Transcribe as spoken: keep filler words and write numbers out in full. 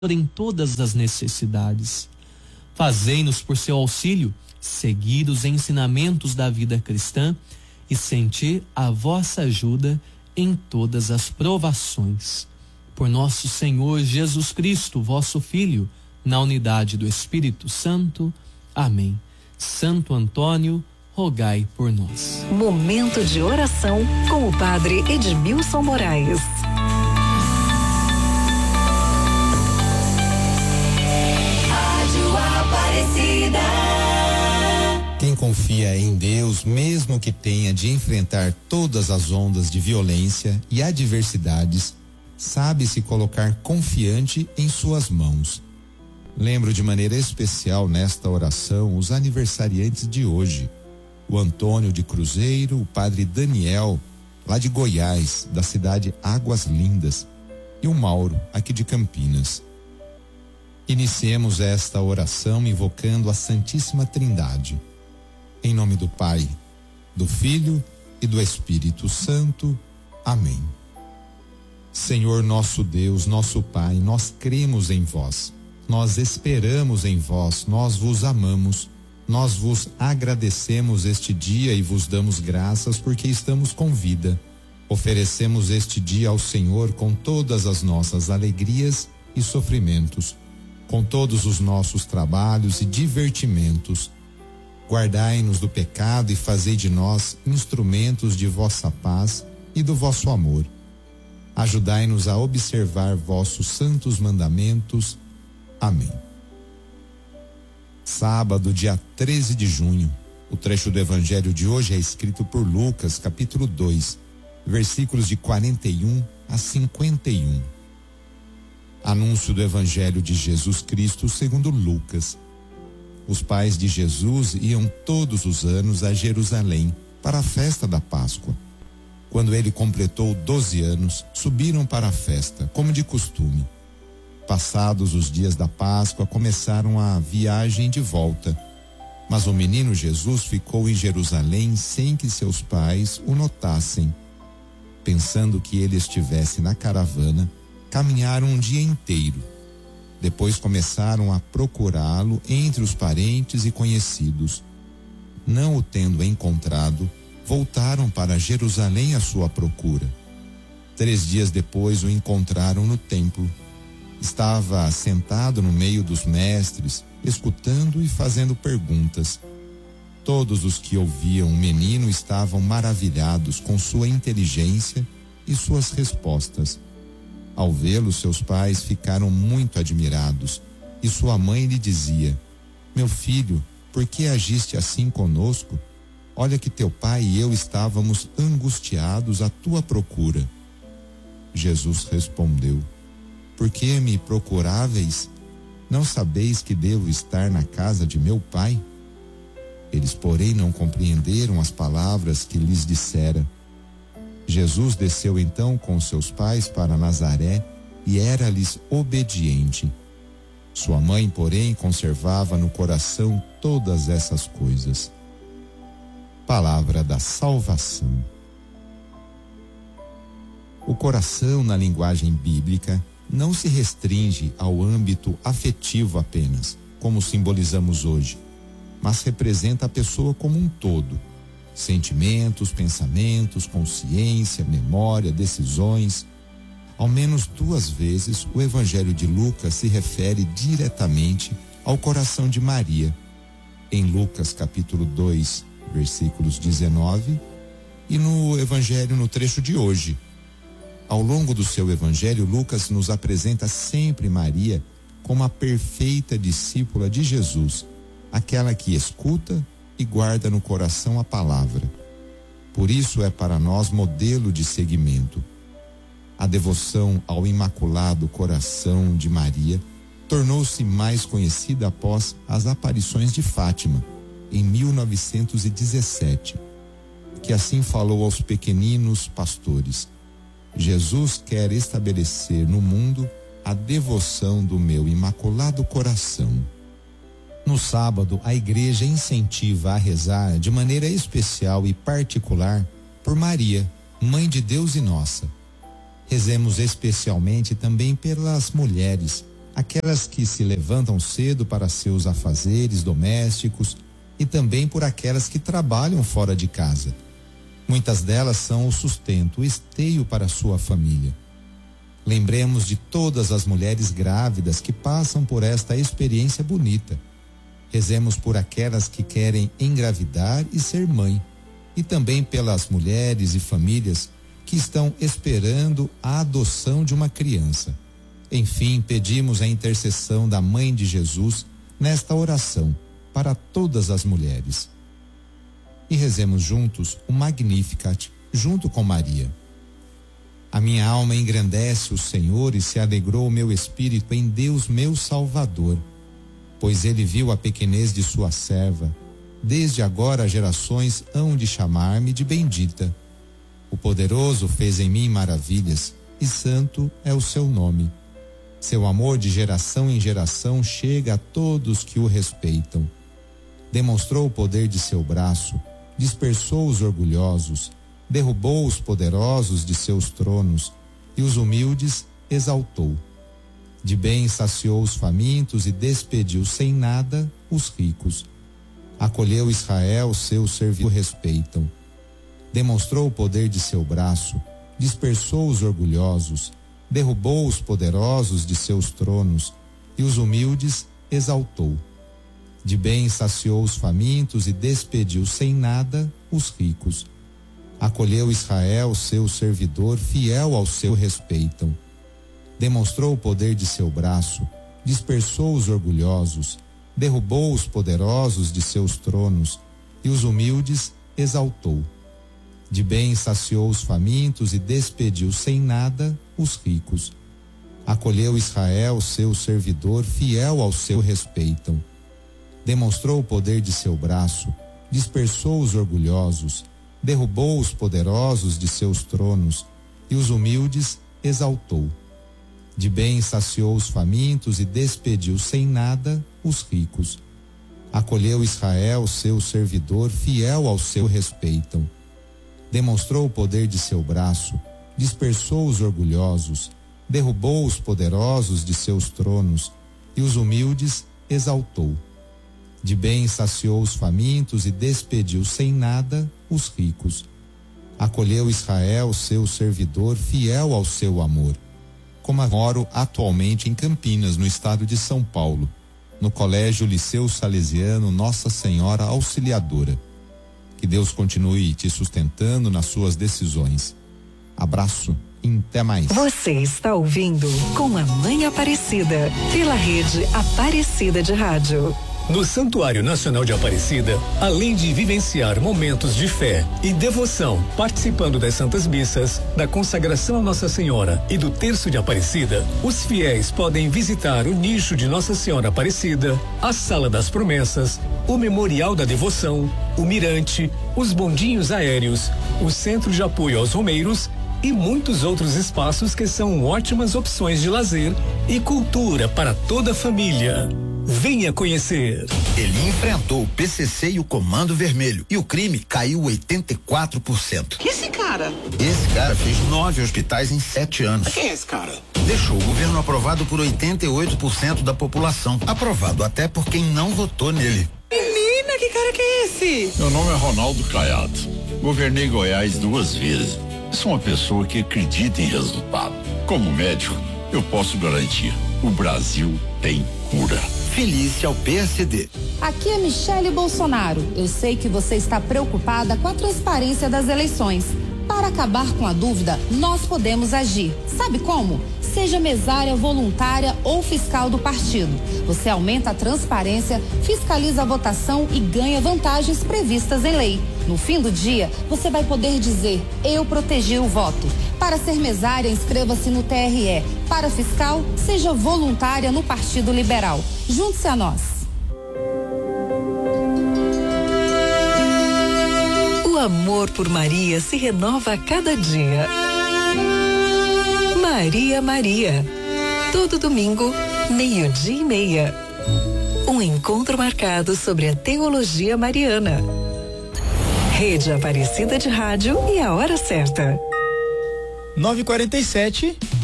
em todas as necessidades. Fazei-nos, por seu auxílio, seguir os ensinamentos da vida cristã e sentir a vossa ajuda em todas as provações. Por nosso Senhor Jesus Cristo, vosso Filho, na unidade do Espírito Santo. Amém. Santo Antônio, rogai por nós. Momento de oração com o Padre Edmilson Moraes. Quem confia em Deus, mesmo que tenha de enfrentar todas as ondas de violência e adversidades, sabe se colocar confiante em suas mãos. Lembro de maneira especial nesta oração os aniversariantes de hoje: o Antônio de Cruzeiro, o Padre Daniel, lá de Goiás, da cidade Águas Lindas, e o Mauro, aqui de Campinas. Iniciemos esta oração invocando a Santíssima Trindade. Em nome do Pai, do Filho e do Espírito Santo. Amém. Senhor nosso Deus, nosso Pai, nós cremos em vós, nós esperamos em vós, nós vos amamos, nós vos agradecemos este dia e vos damos graças porque estamos com vida. Oferecemos este dia ao Senhor com todas as nossas alegrias e sofrimentos, com todos os nossos trabalhos e divertimentos. Guardai-nos do pecado e fazei de nós instrumentos de vossa paz e do vosso amor. Ajudai-nos a observar vossos santos mandamentos. Amém. Sábado, dia treze de junho. O trecho do evangelho de hoje é escrito por Lucas, capítulo dois, versículos de quarenta e um a cinquenta e um. Anúncio do evangelho de Jesus Cristo segundo Lucas. Os pais de Jesus iam todos os anos a Jerusalém para a festa da Páscoa. Quando ele completou doze anos, subiram para a festa, como de costume. Passados os dias da Páscoa, começaram a viagem de volta. Mas o menino Jesus ficou em Jerusalém sem que seus pais o notassem. Pensando que ele estivesse na caravana, caminharam um dia inteiro. Depois começaram a procurá-lo entre os parentes e conhecidos. Não o tendo encontrado, voltaram para Jerusalém à sua procura. Três dias depois o encontraram no templo. Estava sentado no meio dos mestres, escutando e fazendo perguntas. Todos os que ouviam o menino estavam maravilhados com sua inteligência e suas respostas. Ao vê-lo, seus pais ficaram muito admirados, e sua mãe lhe dizia: meu filho, por que agiste assim conosco? Olha que teu pai e eu estávamos angustiados à tua procura. Jesus respondeu: por que me procuráveis? Não sabeis que devo estar na casa de meu pai? Eles, porém, não compreenderam as palavras que lhes dissera. Jesus desceu então com seus pais para Nazaré e era-lhes obediente. Sua mãe, porém, conservava no coração todas essas coisas. Palavra da salvação. O coração, na linguagem bíblica, não se restringe ao âmbito afetivo apenas, como simbolizamos hoje, mas representa a pessoa como um todo. Sentimentos, pensamentos, consciência, memória, decisões. Ao menos duas vezes o Evangelho de Lucas se refere diretamente ao coração de Maria. Em Lucas capítulo dois, versículos dezenove, e no Evangelho no trecho de hoje. Ao longo do seu Evangelho, Lucas nos apresenta sempre Maria como a perfeita discípula de Jesus, aquela que escuta e guarda no coração a palavra. Por isso é para nós modelo de seguimento. A devoção ao Imaculado Coração de Maria tornou-se mais conhecida após as aparições de Fátima, em mil novecentos e dezessete, que assim falou aos pequeninos pastores: Jesus quer estabelecer no mundo a devoção do meu Imaculado Coração. No sábado, a igreja incentiva a rezar de maneira especial e particular por Maria, Mãe de Deus e nossa. Rezemos especialmente também pelas mulheres, aquelas que se levantam cedo para seus afazeres domésticos e também por aquelas que trabalham fora de casa. Muitas delas são o sustento, o esteio para sua família. Lembremos de todas as mulheres grávidas que passam por esta experiência bonita. Rezemos por aquelas que querem engravidar e ser mãe, e também pelas mulheres e famílias que estão esperando a adoção de uma criança. Enfim, pedimos a intercessão da Mãe de Jesus nesta oração para todas as mulheres. E rezemos juntos o Magnificat, junto com Maria. A minha alma engrandece o Senhor e se alegrou o meu espírito em Deus meu Salvador, pois ele viu a pequenez de sua serva. Desde agora gerações hão de chamar-me de bendita. O poderoso fez em mim maravilhas, e santo é o seu nome. Seu amor de geração em geração chega a todos que o respeitam. Demonstrou o poder de seu braço, dispersou os orgulhosos, derrubou os poderosos de seus tronos, e os humildes exaltou. De bem saciou os famintos e despediu sem nada os ricos. Acolheu Israel, seus servidores o respeitam. Demonstrou o poder de seu braço, dispersou os orgulhosos, derrubou os poderosos de seus tronos, e os humildes exaltou. De bem saciou os famintos e despediu sem nada os ricos. Acolheu Israel, seu servidor, fiel ao seu respeitam. Demonstrou o poder de seu braço, dispersou os orgulhosos, derrubou os poderosos de seus tronos, e os humildes exaltou. De bem saciou os famintos e despediu sem nada os ricos. Acolheu Israel, seu servidor, fiel ao seu respeitam. Demonstrou o poder de seu braço, dispersou os orgulhosos, derrubou os poderosos de seus tronos, e os humildes exaltou. De bem saciou os famintos e despediu sem nada os ricos. Acolheu Israel, seu servidor, fiel ao seu respeitam. Demonstrou o poder de seu braço, dispersou os orgulhosos, derrubou os poderosos de seus tronos, e os humildes exaltou. De bem saciou os famintos e despediu sem nada os ricos. Acolheu Israel, seu servidor, fiel ao seu amor. Como moro atualmente em Campinas, no estado de São Paulo, no Colégio Liceu Salesiano Nossa Senhora Auxiliadora. Que Deus continue te sustentando nas suas decisões. Abraço e até mais. Você está ouvindo Com a Mãe Aparecida, pela rede Aparecida de Rádio. No Santuário Nacional de Aparecida, além de vivenciar momentos de fé e devoção, participando das Santas Missas, da consagração a Nossa Senhora e do Terço de Aparecida, os fiéis podem visitar o nicho de Nossa Senhora Aparecida, a Sala das Promessas, o Memorial da Devoção, o Mirante, os bondinhos aéreos, o Centro de Apoio aos Romeiros e muitos outros espaços que são ótimas opções de lazer e cultura para toda a família. Venha conhecer. Ele enfrentou o P C C e o Comando Vermelho e o crime caiu oitenta e quatro por cento. Que esse cara? Esse cara fez nove hospitais em sete anos. Quem é esse cara? Deixou o governo aprovado por oitenta e oito por cento da população. Aprovado até por quem não votou nele. Menina, que cara que é esse? Meu nome é Ronaldo Caiado. Governei Goiás duas vezes. Sou uma pessoa que acredita em resultado. Como médico, eu posso garantir: o Brasil tem cura. Felice ao P S D. Aqui é Michele Bolsonaro. Eu sei que você está preocupada com a transparência das eleições. Para acabar com a dúvida, nós podemos agir. Sabe como? Seja mesária, voluntária ou fiscal do partido. Você aumenta a transparência, fiscaliza a votação e ganha vantagens previstas em lei. No fim do dia, você vai poder dizer: eu protegi o voto. Para ser mesária, inscreva-se no T R E. Para fiscal, seja voluntária no Partido Liberal. Junte-se a nós. O amor por Maria se renova a cada dia. Maria Maria. Todo domingo, meio-dia e meia. Um encontro marcado sobre a teologia mariana. Rede Aparecida de Rádio e a hora certa. nove e quarenta e sete.